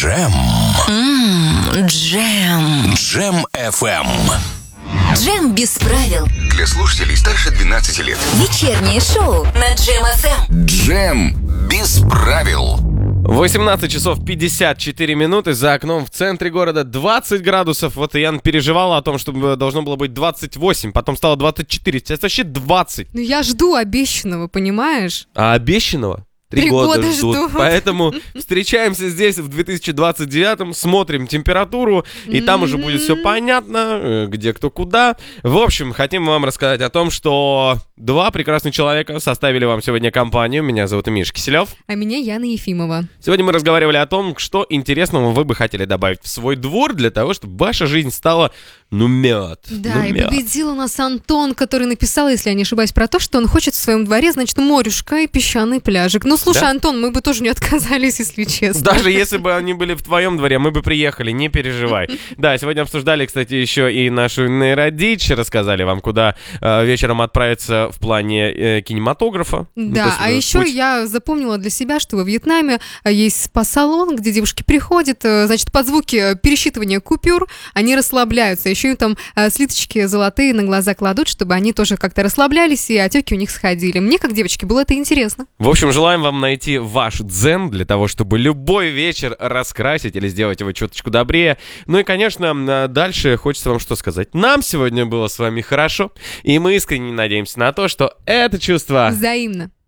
Джем. Джем. Джем FM. Джем без правил. Для слушателей старше 12 лет. Вечернее шоу на Джем FM. Джем без правил. 18 часов 54 минуты, за окном в центре города 20 градусов. Вот Ян переживала о том, что должно было быть 28, потом стало 24, сейчас вообще 20. Ну я жду обещанного, понимаешь? А обещанного 3 года ждут. Поэтому встречаемся здесь в 2029-м, смотрим температуру, и там уже будет все понятно, где кто куда. В общем, хотим вам рассказать о том, что два прекрасных человека составили вам сегодня компанию. Меня зовут Миша Киселев. А меня Яна Ефимова. Сегодня мы разговаривали о том, что интересного вы бы хотели добавить в свой двор для того, чтобы ваша жизнь стала, мед. Да, и победил у нас Антон, который написал, если я не ошибаюсь, про то, что он хочет в своем дворе, значит, морюшка и песчаный пляжик. Ну, слушай, да? Антон, мы бы тоже не отказались, если честно. Даже если бы они были в твоем дворе, мы бы приехали, не переживай. Да, сегодня обсуждали, кстати, еще и нашу нейродичь, рассказали вам, куда вечером отправиться в плане кинематографа. Да, а еще я запомнила для себя, что во Вьетнаме есть спа-салон, где девушки приходят, значит, под звуки пересчитывания купюр, они расслабляются. Еще им там слиточки золотые на глаза кладут, чтобы они тоже как-то расслаблялись, и отеки у них сходили. Мне, как девочке, было это интересно. В общем, желаем вам найти ваш дзен для того, чтобы любой вечер раскрасить или сделать его чуточку добрее. Ну и, конечно, дальше хочется вам что сказать. Нам сегодня было с вами хорошо, и мы искренне надеемся на то, что это чувство взаимно.